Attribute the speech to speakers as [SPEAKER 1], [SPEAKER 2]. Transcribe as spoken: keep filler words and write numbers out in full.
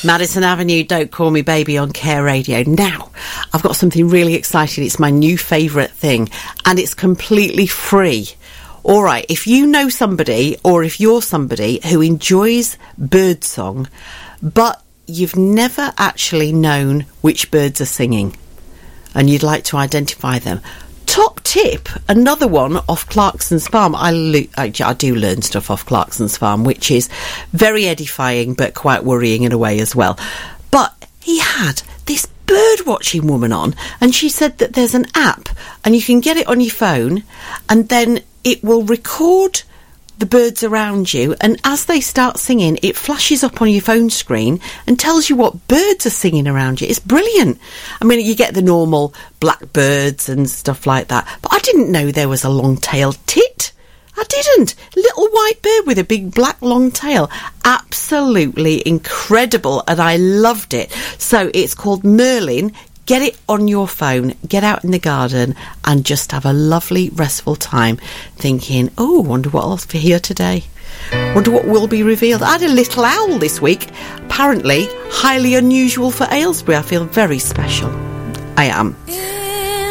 [SPEAKER 1] Madison Avenue, Don't Call Me Baby on Care Radio. Now, I've got something really exciting. It's my new favourite thing, and it's completely free. All right, if you know somebody, or if you're somebody who enjoys birdsong, but you've never actually known which birds are singing, and you'd like to identify them, top tip, another one off Clarkson's Farm. I, lo- I, I do learn stuff off Clarkson's Farm, which is very edifying but quite worrying in a way as well. But he had this bird watching woman on, and she said that there's an app and you can get it on your phone, and then it will record the birds around you, and as they start singing, it flashes up on your phone screen and tells you what birds are singing around you. It's brilliant. I mean, you get the normal blackbirds and stuff like that, but I didn't know there was a long-tailed tit. I didn't. Little white bird with a big black long tail. Absolutely incredible, and I loved it. So it's called Merlin. Get it on your phone, get out in the garden and just have a lovely, restful time thinking, oh, wonder what else for here today. Wonder what will be revealed. I had a little owl this week. Apparently, highly unusual for Aylesbury. I feel very special. I am.